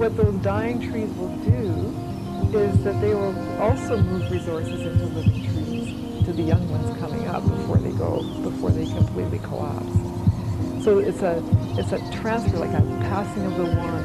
what those dying trees will do is that they will also move resources into living trees to the young ones coming up before they completely collapse. So it's a transfer, like a passing of the wand